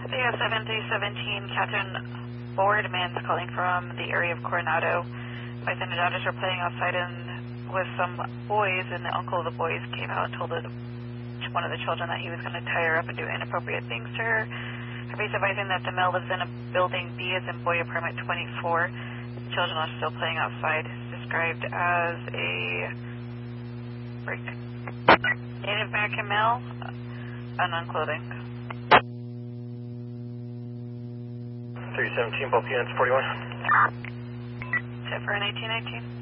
Yeah, 7317, Catherine Boardman's calling from the area of Coronado. My son and daughters were playing outside and with some boys, and the uncle of the boys came out and told one of the children that he was going to tie her up and do inappropriate things to her. Everybody's advising that the male lives in a building B as in boy apartment 24. The children are still playing outside. It's described as a Native American male, unknown clothing. 317, both units, 41. Set for an 1819.